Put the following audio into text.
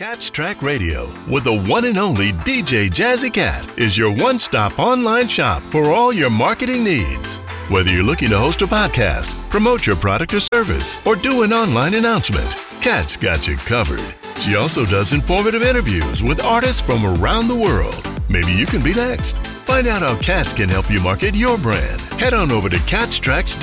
Cat's Track Radio with the one and only DJ Jazzy Cat is your one-stop online shop for all your marketing needs. Whether you're looking to host a podcast, promote your product or service, or do an online announcement, Cat's got you covered. She also does informative interviews with artists from around the world. Maybe you can be next. Find out how Cats can help you market your brand. Head on over to catstrax.com.